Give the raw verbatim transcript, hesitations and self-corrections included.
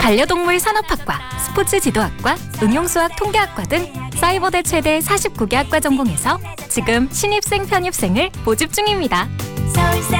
반려동물 산업학과, 스포츠지도학과, 응용수학 통계학과 등 사이버대 최대 사십구 개 학과 전공에서 지금 신입생 편입생을 모집 중입니다. 서울대